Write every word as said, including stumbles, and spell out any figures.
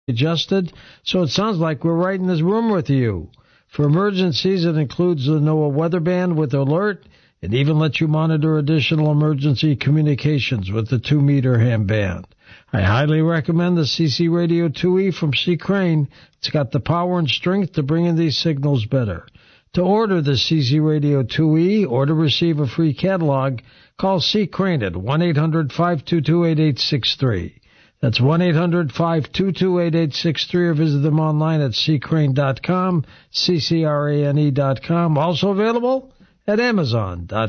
adjusted, so it sounds like we're right in this room with you. For emergencies, it includes the NOAA weather band with alert. It even lets you monitor additional emergency communications with the two meter ham band. I highly recommend the C C Radio two E from C. Crane. It's got the power and strength to bring in these signals better. To order the C C Radio two E or to receive a free catalog, call C. Crane at one eight hundred five two two eight eight six three. That's one eight hundred five two two eight eight six three, or visit them online at c crane dot com, C C R A N E dot com. Also available at amazon dot com.